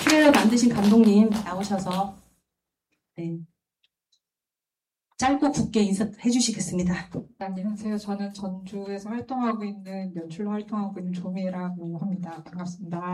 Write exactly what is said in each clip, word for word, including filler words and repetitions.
트레일러 만드신 감독님 나오셔서 네, 짧고 굵게 인사해 주시겠습니다. 안녕하세요. 저는 전주에서 활동하고 있는 연출로 활동하고 있는 조미애라고 합니다. 반갑습니다.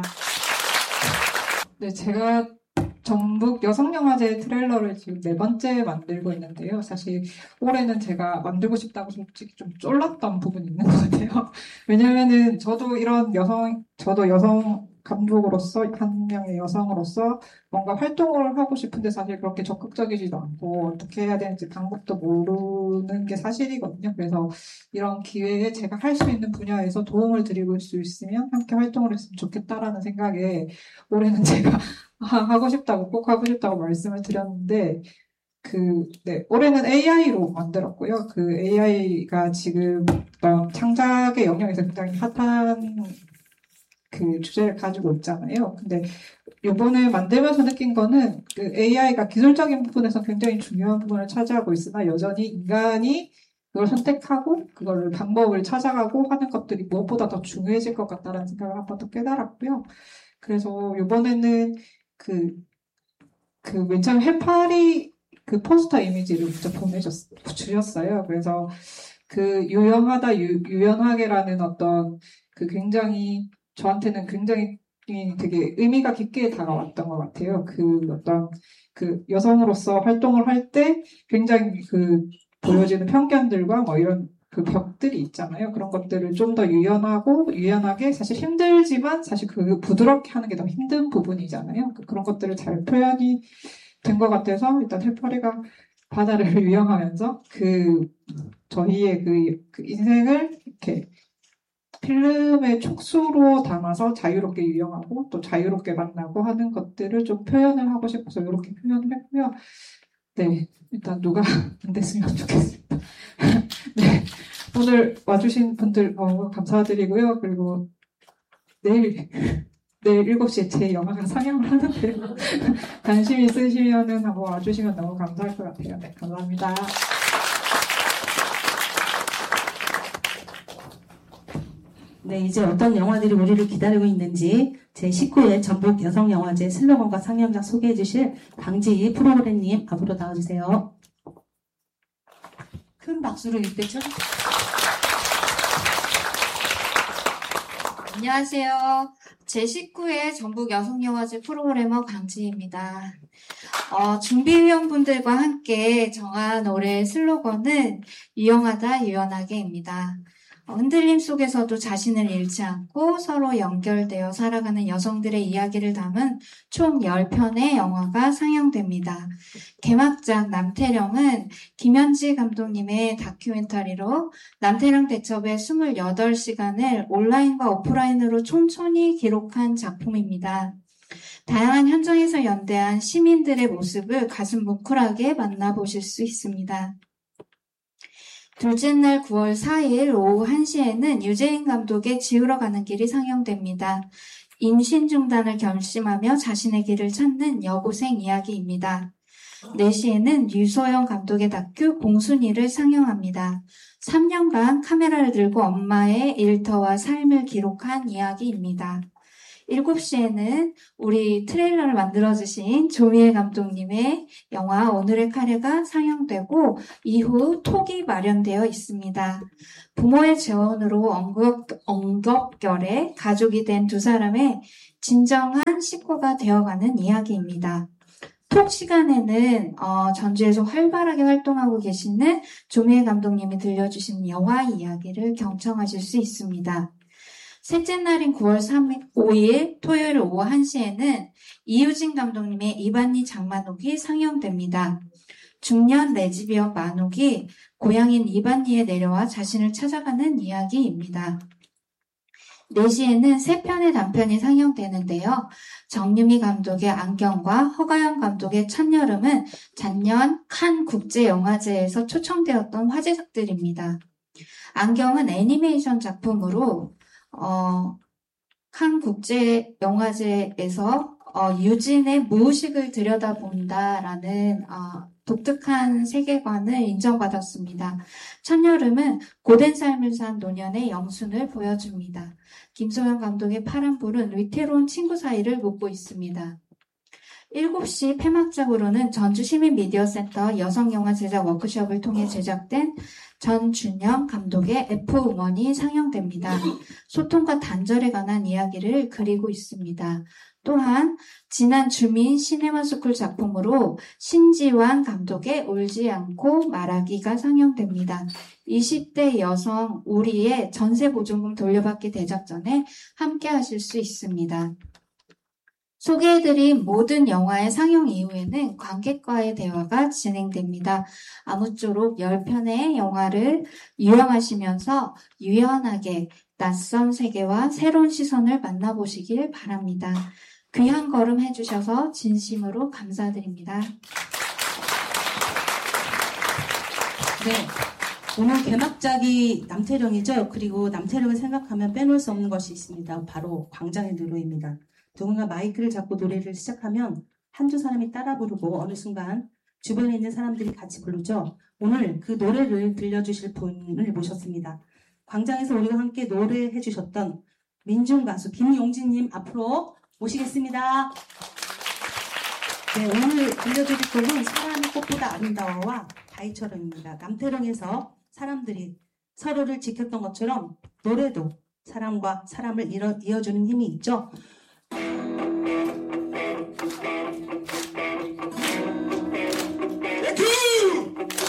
네, 제가 전북 여성영화제 트레일러를 지금 네 번째 만들고 있는데요. 사실 올해는 제가 만들고 싶다고 솔직히 좀 쫄랐던 부분이 있는 것 같아요. 왜냐면은 저도 이런 여성, 저도 여성 감독으로서, 한 명의 여성으로서 뭔가 활동을 하고 싶은데 사실 그렇게 적극적이지도 않고 어떻게 해야 되는지 방법도 모르는 게 사실이거든요. 그래서 이런 기회에 제가 할 수 있는 분야에서 도움을 드리고 수 있으면 함께 활동을 했으면 좋겠다라는 생각에 올해는 제가 하고 싶다고, 꼭 하고 싶다고 말씀을 드렸는데, 그, 네, 올해는 에이아이로 만들었고요. 그 에이아이가 지금 어떤 창작의 영역에서 굉장히 핫한 그 주제를 가지고 있잖아요. 근데 이번에 만들면서 느낀 거는 그 에이아이가 기술적인 부분에서 굉장히 중요한 부분을 차지하고 있으나 여전히 인간이 그걸 선택하고 그걸 방법을 찾아가고 하는 것들이 무엇보다 더 중요해질 것 같다는 생각을 한 번 더 깨달았고요. 그래서 이번에는 그, 그, 맨 처음 해파리 그 포스터 이미지를 먼저 보내줬, 주셨어요. 그래서 그 유연하다, 유, 유연하게라는 어떤 그 굉장히, 저한테는 굉장히 되게 의미가 깊게 다가왔던 것 같아요. 그 어떤 그 여성으로서 활동을 할 때 굉장히 그 보여지는 편견들과 뭐 이런 그 벽들이 있잖아요. 그런 것들을 좀 더 유연하고 유연하게 사실 힘들지만 사실 그 부드럽게 하는 게 더 힘든 부분이잖아요. 그런 것들을 잘 표현이 된 것 같아서 일단 해파리가 바다를 유영하면서 그 저희의 그, 그 인생을 이렇게 필름의 촉수로 담아서 자유롭게 유영하고 또 자유롭게 만나고 하는 것들을 좀 표현을 하고 싶어서 이렇게 표현을 했고요. 네, 일단 누가 안 됐으면 좋겠습니다. 네, 오늘 와주신 분들 너무 감사드리고요. 그리고 내일 내일 일곱 시에 제 영화가 상영을 하는데요. 관심 있으시면은 한번 와주시면 너무 감사할 것 같아요. 네, 감사합니다. 네, 이제 어떤 영화들이 우리를 기다리고 있는지 제십구 회 전북 여성영화제 슬로건과 상영작 소개해 주실 강지희 프로그램님 앞으로 나와주세요. 큰 박수로 입대 쳐주세요. 안녕하세요. 제십구 회 전북 여성영화제 프로그래머 강지희입니다. 어, 준비위원분들과 함께 정한 올해 슬로건은 유용하다 유연하게입니다. 어, 흔들림 속에서도 자신을 잃지 않고 서로 연결되어 살아가는 여성들의 이야기를 담은 총 십 편의 영화가 상영됩니다. 개막작 남태령은 김현지 감독님의 다큐멘터리로 남태령 대첩의 이십팔 시간을 온라인과 오프라인으로 촘촘히 기록한 작품입니다. 다양한 현장에서 연대한 시민들의 모습을 가슴 뭉클하게 만나보실 수 있습니다. 둘째 날 구월 사일 오후 한 시에는 유재인 감독의 지우러 가는 길이 상영됩니다. 임신 중단을 결심하며 자신의 길을 찾는 여고생 이야기입니다. 네 시에는 유소영 감독의 다큐 봉순이를 상영합니다. 삼 년간 카메라를 들고 엄마의 일터와 삶을 기록한 이야기입니다. 일곱 시에는 우리 트레일러를 만들어주신 조미애 감독님의 영화 오늘의 카레가 상영되고 이후 톡이 마련되어 있습니다. 부모의 재혼으로 엉겁, 엉겁결에 가족이 된 두 사람의 진정한 식구가 되어가는 이야기입니다. 톡 시간에는 어, 전주에서 활발하게 활동하고 계시는 조미애 감독님이 들려주신 영화 이야기를 경청하실 수 있습니다. 셋째 날인 구월 오일 토요일 오후 한 시에는 이유진 감독님의 이반니 장만옥이 상영됩니다. 중년 레즈비언 만옥이 고향인 이반니에 내려와 자신을 찾아가는 이야기입니다. 네 시에는 세 편의 단편이 상영되는데요. 정유미 감독의 안경과 허가연 감독의 찬여름은 작년 칸 국제영화제에서 초청되었던 화제작들입니다. 안경은 애니메이션 작품으로 어, 칸 국제영화제에서 어, 유진의 무의식을 들여다본다라는 어, 독특한 세계관을 인정받았습니다. 찬여름은 고된 삶을 산 노년의 영순을 보여줍니다. 김소연 감독의 파란불은 위태로운 친구 사이를 묻고 있습니다. 일곱 시 폐막작으로는 전주시민미디어센터 여성영화 제작 워크숍을 통해 제작된 전준영 감독의 에프 음원이 상영됩니다. 소통과 단절에 관한 이야기를 그리고 있습니다. 또한 지난 주민 시네마스쿨 작품으로 신지환 감독의 울지 않고 말하기가 상영됩니다. 이십 대 여성 우리의 전세보증금 돌려받기 대작전에 함께 하실 수 있습니다. 소개해드린 모든 영화의 상영 이후에는 관객과의 대화가 진행됩니다. 아무쪼록 열 편의 영화를 유영하시면서 유연하게 낯선 세계와 새로운 시선을 만나보시길 바랍니다. 귀한 걸음 해주셔서 진심으로 감사드립니다. 네. 오늘 개막작이 남태령이죠. 그리고 남태령을 생각하면 빼놓을 수 없는 것이 있습니다. 바로 광장의 노래입니다. 누군가 마이크를 잡고 노래를 시작하면 한두 사람이 따라 부르고 어느 순간 주변에 있는 사람들이 같이 부르죠. 오늘 그 노래를 들려주실 분을 모셨습니다. 광장에서 우리가 함께 노래해 주셨던 민중가수 김용진님 앞으로 모시겠습니다. 네, 오늘 들려드릴 곡은 사람이 꽃보다 아름다워와 바위처럼입니다. 남태령에서 사람들이 서로를 지켰던 것처럼 노래도 사람과 사람을 이어, 이어주는 힘이 있죠.